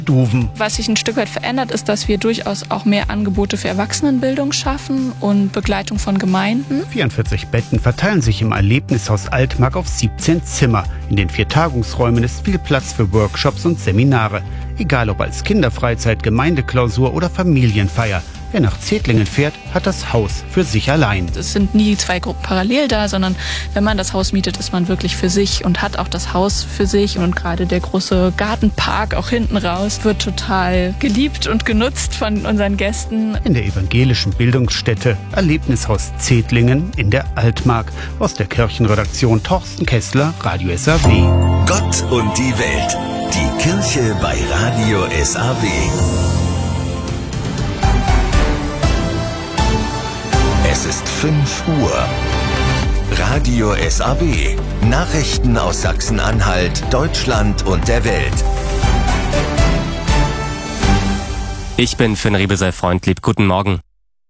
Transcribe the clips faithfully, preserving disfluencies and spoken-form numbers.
Duven. Was sich ein Stück weit verändert, ist, dass wir durchaus auch mehr Angebote für Erwachsenenbildung schaffen und Begleitung von Gemeinden. vierundvierzig Betten verteilen sich im Erlebnishaus Altmark auf siebzehn Zimmer. In den vier Tagungsräumen ist viel Platz für Workshops und Seminare. Egal ob als Kinderfreizeit, Gemeindeklausur oder Familienfeier. Wer nach Zedlingen fährt, hat das Haus für sich allein. Es sind nie zwei Gruppen parallel da, sondern wenn man das Haus mietet, ist man wirklich für sich und hat auch das Haus für sich. Und gerade der große Gartenpark auch hinten raus wird total geliebt und genutzt von unseren Gästen. In der evangelischen Bildungsstätte Erlebnishaus Zedlingen in der Altmark. Aus der Kirchenredaktion Thorsten Kessler, Radio S A W. Gott und die Welt. Die Kirche bei Radio S A W. Es ist fünf Uhr. Radio S A W. Nachrichten aus Sachsen-Anhalt, Deutschland und der Welt. Ich bin Finn Riebesell-Freundlieb. Guten Morgen.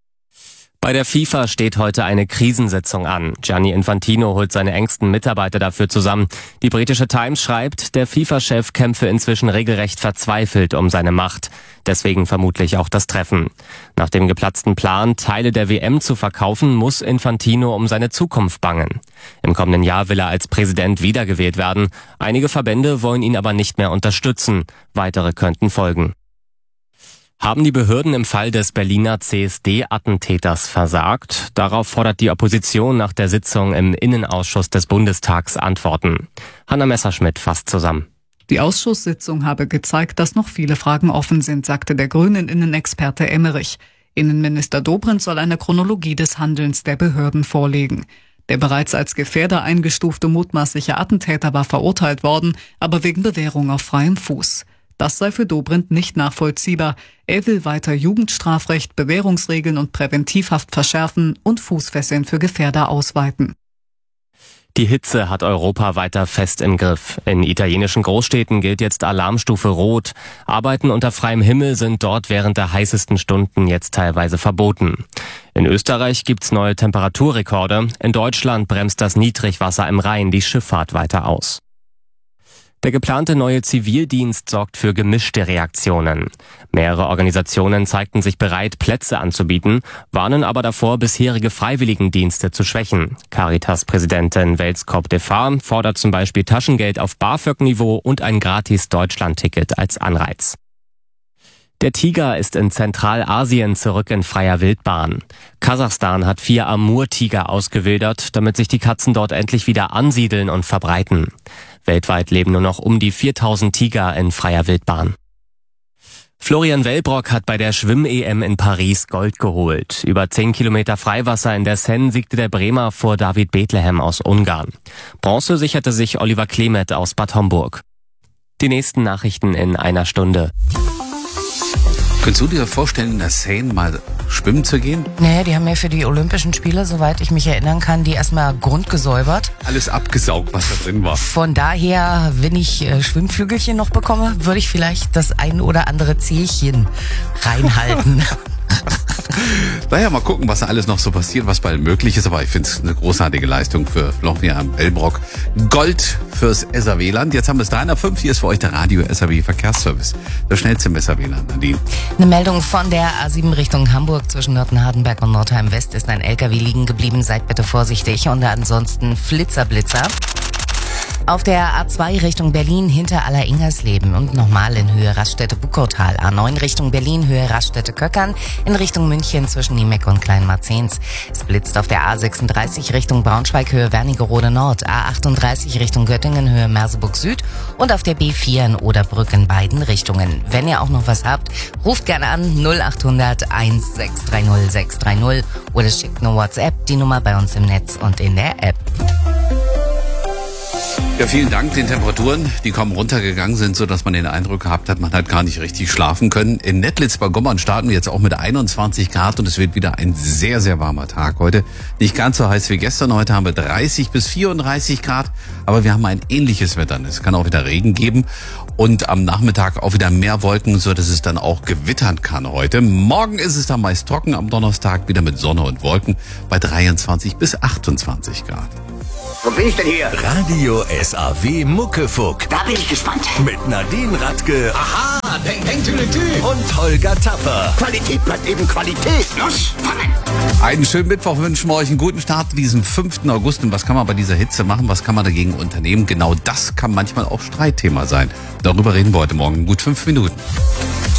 Bei der FIFA steht heute eine Krisensitzung an. Gianni Infantino holt seine engsten Mitarbeiter dafür zusammen. Die britische Times schreibt, der FIFA-Chef kämpfe inzwischen regelrecht verzweifelt um seine Macht. Deswegen vermutlich auch das Treffen. Nach dem geplatzten Plan, Teile der W M zu verkaufen, muss Infantino um seine Zukunft bangen. Im kommenden Jahr will er als Präsident wiedergewählt werden. Einige Verbände wollen ihn aber nicht mehr unterstützen. Weitere könnten folgen. Haben die Behörden im Fall des Berliner C S D-Attentäters versagt? Darauf fordert die Opposition nach der Sitzung im Innenausschuss des Bundestags Antworten. Hanna Messerschmidt fasst zusammen. Die Ausschusssitzung habe gezeigt, dass noch viele Fragen offen sind, sagte der Grünen-Innenexperte Emmerich. Innenminister Dobrindt soll eine Chronologie des Handelns der Behörden vorlegen. Der bereits als Gefährder eingestufte mutmaßliche Attentäter war verurteilt worden, aber wegen Bewährung auf freiem Fuß. Das sei für Dobrindt nicht nachvollziehbar. Er will weiter Jugendstrafrecht, Bewährungsregeln und Präventivhaft verschärfen und Fußfesseln für Gefährder ausweiten. Die Hitze hat Europa weiter fest im Griff. In italienischen Großstädten gilt jetzt Alarmstufe Rot. Arbeiten unter freiem Himmel sind dort während der heißesten Stunden jetzt teilweise verboten. In Österreich gibt's neue Temperaturrekorde. In Deutschland bremst das Niedrigwasser im Rhein die Schifffahrt weiter aus. Der geplante neue Zivildienst sorgt für gemischte Reaktionen. Mehrere Organisationen zeigten sich bereit, Plätze anzubieten, warnen aber davor, bisherige Freiwilligendienste zu schwächen. Caritas-Präsidentin Welskop Defar fordert zum Beispiel Taschengeld auf BAföG-Niveau und ein gratis Deutschland-Ticket als Anreiz. Der Tiger ist in Zentralasien zurück in freier Wildbahn. Kasachstan hat vier Amur-Tiger ausgewildert, damit sich die Katzen dort endlich wieder ansiedeln und verbreiten. Weltweit leben nur noch um die viertausend Tiger in freier Wildbahn. Florian Wellbrock hat bei der Schwimm-E M in Paris Gold geholt. Über zehn Kilometer Freiwasser in der Seine siegte der Bremer vor David Bethlehem aus Ungarn. Bronze sicherte sich Oliver Klemet aus Bad Homburg. Die nächsten Nachrichten in einer Stunde. Könntest du dir vorstellen, in der Seine mal schwimmen zu gehen? Naja, die haben ja für die Olympischen Spiele, soweit ich mich erinnern kann, die erstmal grundgesäubert. Alles abgesaugt, was da drin war. Von daher, wenn ich äh, Schwimmflügelchen noch bekomme, würde ich vielleicht das ein oder andere Zehchen reinhalten. Naja, mal gucken, was da alles noch so passiert, was bald möglich ist. Aber ich finde es eine großartige Leistung für Florian Wellbrock. Gold fürs S A W-Land. Jetzt haben wir es drei nach fünf. Hier ist für euch der Radio S A W Verkehrsservice. Der schnellste im S A W-Land, Nadine. Eine Meldung von der A sieben Richtung Hamburg zwischen Nörten-Hardenberg und Nordheim West ist ein L K W liegen geblieben. Seid bitte vorsichtig. Und ansonsten Flitzer, Blitzer. Auf der A zwei Richtung Berlin hinter Aller-Ingersleben und nochmal in Höhe Raststätte-Buckautal. A neun Richtung Berlin Höhe Raststätte-Köckern in Richtung München zwischen Niemeck und Kleinmarzens. Es blitzt auf der A sechsunddreißig Richtung Braunschweig Höhe Wernigerode Nord, A achtunddreißig Richtung Göttingen Höhe Merseburg Süd und auf der B vier in Oderbrück in beiden Richtungen. Wenn ihr auch noch was habt, ruft gerne an null acht hundert eins sechs drei null sechs drei null oder schickt eine WhatsApp, die Nummer bei uns im Netz und in der App. Ja, vielen Dank. Den Temperaturen, die kaum runtergegangen sind, so dass man den Eindruck gehabt hat, man hat gar nicht richtig schlafen können. In Nettlitz bei Gommern starten wir jetzt auch mit einundzwanzig Grad und es wird wieder ein sehr, sehr warmer Tag heute. Nicht ganz so heiß wie gestern. Heute haben wir dreißig bis vierunddreißig Grad, aber wir haben ein ähnliches Wetter. Es kann auch wieder Regen geben und am Nachmittag auch wieder mehr Wolken, so dass es dann auch gewittern kann heute. Morgen ist es dann meist trocken, am Donnerstag wieder mit Sonne und Wolken bei dreiundzwanzig bis achtundzwanzig Grad. Wo bin ich denn hier? Radio S A W Muckefuck. Da bin ich gespannt. Mit Nadine Radke. Aha, Peng Peng Tüdeltü. Und Holger Tapper. Qualität bleibt eben Qualität. Los, fangen. Einen schönen Mittwoch wünschen wir euch, einen guten Start diesem fünften August. Und was kann man bei dieser Hitze machen? Was kann man dagegen unternehmen? Genau das kann manchmal auch Streitthema sein. Darüber reden wir heute Morgen in gut fünf Minuten.